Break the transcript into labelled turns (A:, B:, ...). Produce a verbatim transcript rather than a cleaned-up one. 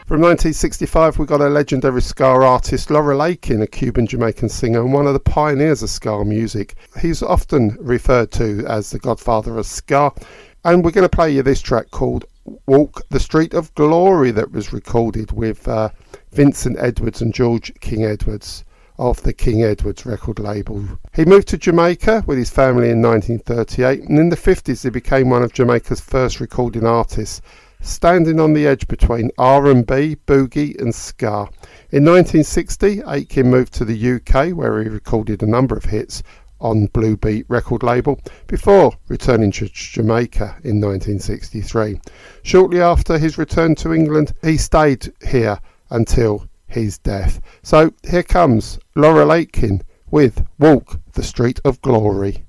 A: From nineteen sixty-five, we got a legendary ska artist, Laurel Aitken, a Cuban-Jamaican singer and one of the pioneers of ska music. He's often referred to as the godfather of ska, and we're going to play you this track called Walk the Street of Glory that was recorded with uh, Vincent Edwards and George King Edwards of the King Edwards record label. He moved to Jamaica with his family in nineteen thirty-eight, and in the fifties he became one of Jamaica's first recording artists, standing on the edge between R and B, boogie and ska. In nineteen sixty, Aitken moved to the U K where he recorded a number of hits on Blue Beat record label before returning to Jamaica in nineteen sixty-three. Shortly after his return to England, he stayed here until his death. So here comes Laurel Aitken with Walk the Street of Glory.